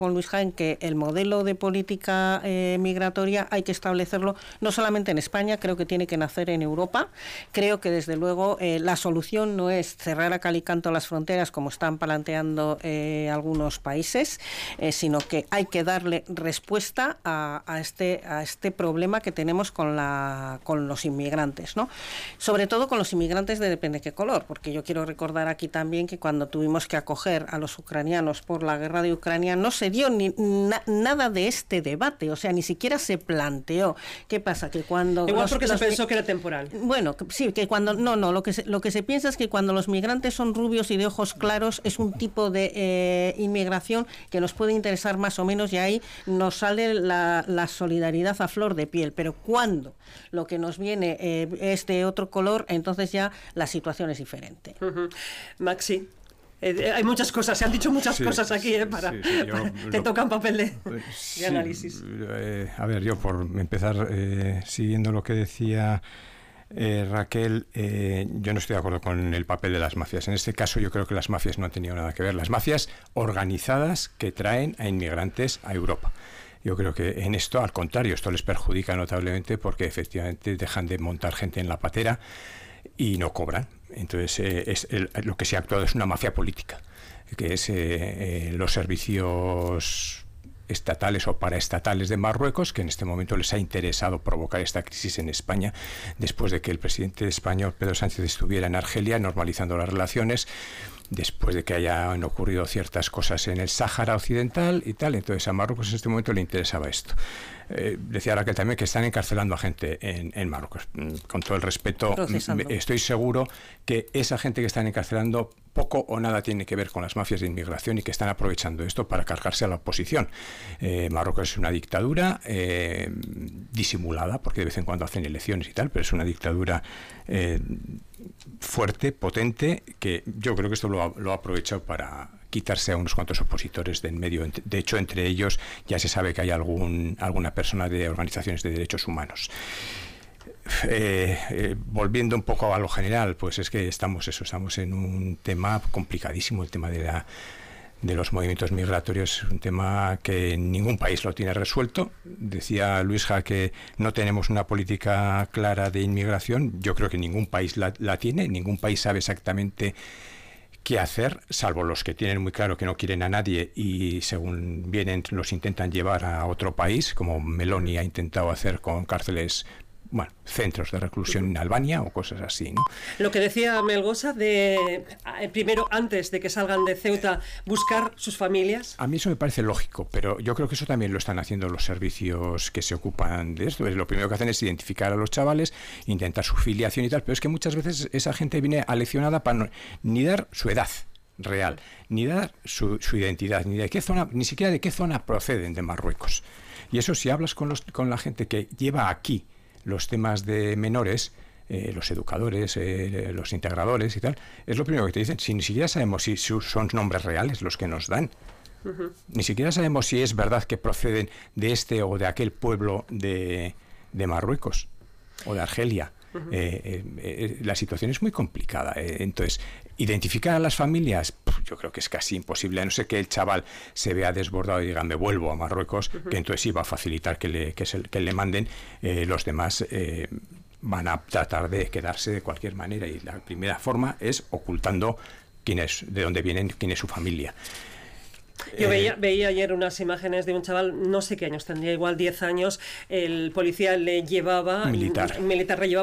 con Luis Jaén, que el modelo de política migratoria hay que establecerlo no solamente en España, creo que tiene que nacer en Europa. Creo que desde luego la solución no es cerrar a cal y canto las fronteras como están planteando algunos países, sino que hay que darle respuesta a este problema que tenemos con los inmigrantes, ¿no? Sobre todo con los inmigrantes de depende de qué color, porque yo quiero recordar aquí también que cuando tuvimos que acoger a los ucranianos por la guerra de Ucrania no se dio nada de este debate, o sea, ni siquiera se planteó. ¿Qué pasa? Que cuando... Igual porque se pensó que era temporal. Bueno, sí, que cuando... No, lo que se piensa es que cuando los migrantes son rubios y de ojos claros es un tipo de inmigración que nos puede interesar más o menos, y ahí nos sale la solidaridad a flor de piel. Pero cuando lo que nos viene es de otro color, entonces ya la situación es diferente. Maxi. Hay muchas cosas, se han dicho muchas cosas aquí, te toca un papel de análisis. A ver, yo por empezar, siguiendo lo que decía Raquel, yo no estoy de acuerdo con el papel de las mafias. En este caso yo creo que las mafias no han tenido nada que ver. Las mafias organizadas que traen a inmigrantes a Europa. Yo creo que en esto, al contrario, esto les perjudica notablemente porque efectivamente dejan de montar gente en la patera y no cobran. Entonces lo que se ha actuado es una mafia política, que es los servicios estatales o paraestatales de Marruecos, que en este momento les ha interesado provocar esta crisis en España, después de que el presidente español Pedro Sánchez estuviera en Argelia normalizando las relaciones, después de que hayan ocurrido ciertas cosas en el Sáhara Occidental y tal. Entonces a Marruecos en este momento le interesaba esto. Decía Raquel también que están encarcelando a gente en Marruecos. Con todo el respeto, estoy seguro que esa gente que están encarcelando poco o nada tiene que ver con las mafias de inmigración y que están aprovechando esto para cargarse a la oposición. Marruecos es una dictadura disimulada, porque de vez en cuando hacen elecciones y tal, pero es una dictadura fuerte, potente, que yo creo que esto lo ha aprovechado para quitarse a unos cuantos opositores de en medio. De hecho, entre ellos ya se sabe que hay alguna persona de organizaciones de derechos humanos. Volviendo un poco a lo general, pues es que estamos en un tema complicadísimo. El tema de los movimientos migratorios es un tema que ningún país lo tiene resuelto. Decía Luisja que no tenemos una política clara de inmigración. Yo creo que ningún país la tiene, ningún país sabe exactamente qué hacer, salvo los que tienen muy claro que no quieren a nadie y según vienen los intentan llevar a otro país, como Meloni ha intentado hacer con cárceles, centros de reclusión en Albania o cosas así, ¿no? Lo que decía Melgosa de primero, antes de que salgan de Ceuta, buscar sus familias. A mí eso me parece lógico, pero yo creo que eso también lo están haciendo los servicios que se ocupan de esto. Lo primero que hacen es identificar a los chavales, intentar su filiación y tal, pero es que muchas veces esa gente viene aleccionada para ni dar su edad real, ni dar su identidad, ni de qué zona, ni siquiera de qué zona proceden de Marruecos. Y eso, si hablas con la gente que lleva aquí los temas de menores, los educadores, los integradores y tal, es lo primero que te dicen. Si ni siquiera sabemos si son nombres reales los que nos dan, ni siquiera sabemos si es verdad que proceden de este o de aquel pueblo de Marruecos o de Argelia. La situación es muy complicada. Entonces, identificar a las familias, yo creo que es casi imposible, a no ser que el chaval se vea desbordado y diga me vuelvo a Marruecos, que entonces sí va a facilitar que le manden. Los demás van a tratar de quedarse de cualquier manera, y la primera forma es ocultando de dónde vienen, quién es su familia. Yo veía ayer unas imágenes de un chaval, no sé qué años tendría, igual 10 años, el policía le llevaba... Militar le llevaba